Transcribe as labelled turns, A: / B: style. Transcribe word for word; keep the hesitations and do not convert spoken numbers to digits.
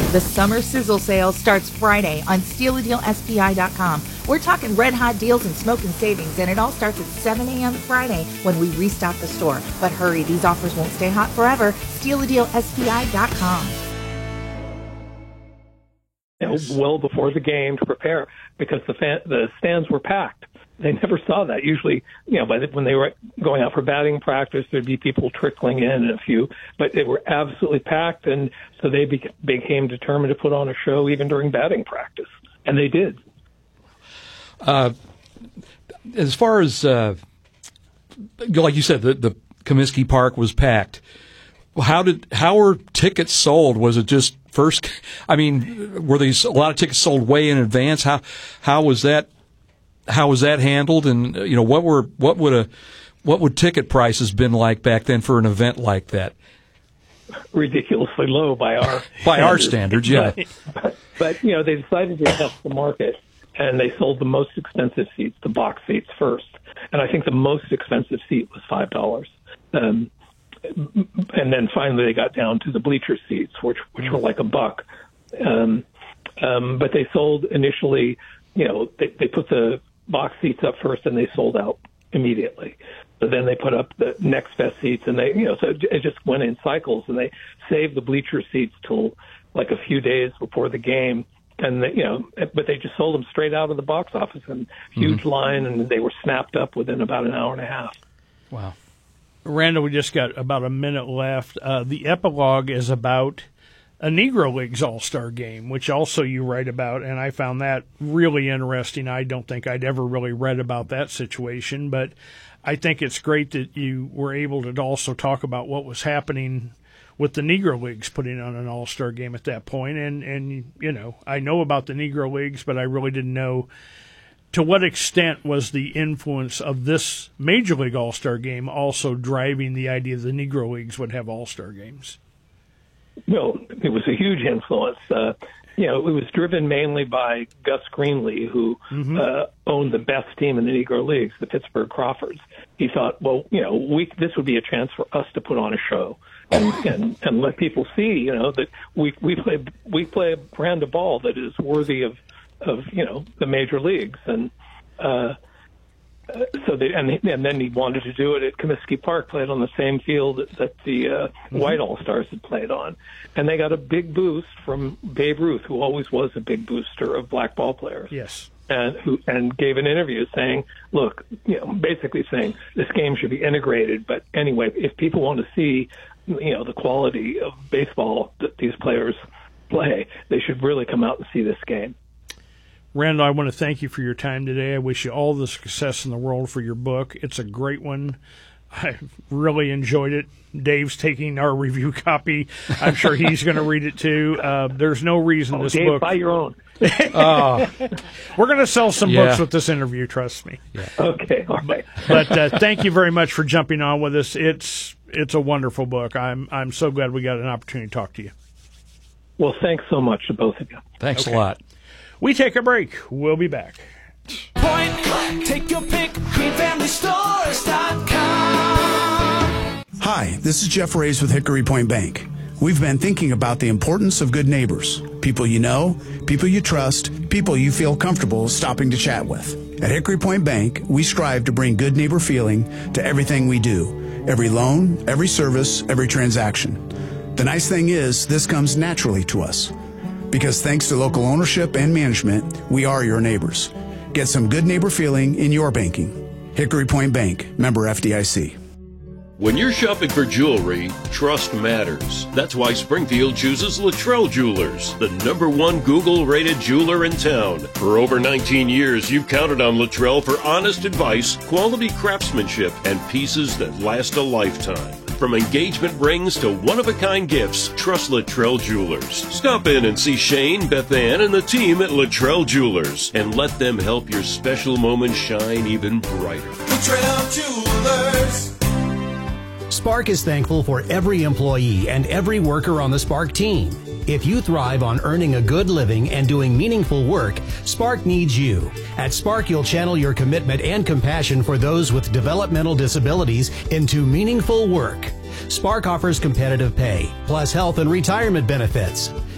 A: The summer sizzle sale starts Friday on steal a deal S P I dot com. We're talking red hot deals and smoking savings, and it all starts at seven a.m. Friday when we restock the store. But hurry, these offers won't stay hot forever. steal a deal S P I dot com.
B: You know, well before the game to prepare, because the fan, the stands were packed. They never saw that. Usually, you know, by the, when they were going out for batting practice, there'd be people trickling in and a few, but they were absolutely packed, and so they beca- became determined to put on a show even during batting practice, and they did.
C: Uh, as far as, uh, like you said, the, the Comiskey Park was packed. How did how were tickets sold? Was it just first? I mean, were these a lot of tickets sold way in advance? How how was that? How was that handled? And you know, what were what would a what would ticket prices been like back then for an event like that?
B: Ridiculously low by our
C: by
B: standards.
C: our standards, yeah.
B: But, but you know, they decided to test the market, and they sold the most expensive seats, the box seats, first. And I think the most expensive seat was five dollars. Um, and then finally they got down to the bleacher seats, which which were like a buck. Um, um, but they sold initially, you know, they, they put the box seats up first, and they sold out immediately. So then they put up the next best seats, and they, you know, so it just went in cycles, and they saved the bleacher seats till like a few days before the game. And, they, you know, but they just sold them straight out of the box office, and huge mm-hmm. line, and they were snapped up within about an hour and a half.
C: Wow.
D: Randall, we just got about a minute left. Uh, the epilogue is about a Negro Leagues All-Star game, which also you write about, and I found that really interesting. I don't think I'd ever really read about that situation, but I think it's great that you were able to also talk about what was happening with the Negro Leagues putting on an All-Star game at that point. And, and you know, I know about the Negro Leagues, but I really didn't know to what extent was the influence of this Major League All-Star game also driving the idea the Negro Leagues would have All-Star games?
B: No, it was a huge influence. Uh, you know, it was driven mainly by Gus Greenlee, who mm-hmm. uh, owned the best team in the Negro Leagues, the Pittsburgh Crawfords. He thought, well, you know, we this would be a chance for us to put on a show and and, and let people see, you know, that we we play we play a brand of ball that is worthy of of you know the major leagues. And uh, so they and, and then he wanted to do it at Comiskey Park, played on the same field that, that the uh, mm-hmm. White All Stars had played on, and they got a big boost from Babe Ruth, who always was a big booster of black ball players.
D: Yes,
B: and who and gave an interview saying, "Look, you know, basically saying this game should be integrated, but anyway, if people want to see, you know, the quality of baseball that these players play, they should really come out and see this game."
D: Randall, I want to thank you for your time today. I wish you all the success in the world for your book. It's a great one. I really enjoyed it. Dave's taking our review copy. I'm sure he's going to read it too. Uh, there's no reason
B: oh,
D: this
B: Dave,
D: book.
B: Buy your own.
D: uh, we're going to sell some
C: yeah.
D: books with this interview. Trust me.
B: Yeah. Okay. All right.
D: But uh, thank you very much for jumping on with us. It's it's a wonderful book. I'm I'm so glad we got an opportunity to talk to you.
B: Well, thanks so much to both of you.
C: Thanks
D: okay.
C: a lot.
D: We take a break. We'll be back.
E: Point, take your pick, green family stores dot com.
F: Hi, this is Jeff Reyes with Hickory Point Bank. We've been thinking about the importance of good neighbors, people you know, people you trust, people you feel comfortable stopping to chat with. At Hickory Point Bank, we strive to bring good neighbor feeling to everything we do, every loan, every service, every transaction. The nice thing is, this comes naturally to us. Because thanks to local ownership and management, we are your neighbors. Get some good neighbor feeling in your banking. Hickory Point Bank, member F D I C.
G: When you're shopping for jewelry, trust matters. That's why Springfield chooses Luttrell Jewelers, the number one Google-rated jeweler in town. For over nineteen years, you've counted on Luttrell for honest advice, quality craftsmanship, and pieces that last a lifetime. From engagement rings to one-of-a-kind gifts, trust Luttrell Jewelers. Stop in and see Shane, Beth Ann, and the team at Luttrell Jewelers, and let them help your special moments shine even brighter.
E: Luttrell Jewelers.
H: Spark is thankful for every employee and every worker on the Spark team. If you thrive on earning a good living and doing meaningful work, Spark needs you. At Spark, you'll channel your commitment and compassion for those with developmental disabilities into meaningful work. Spark offers competitive pay, plus health and retirement benefits.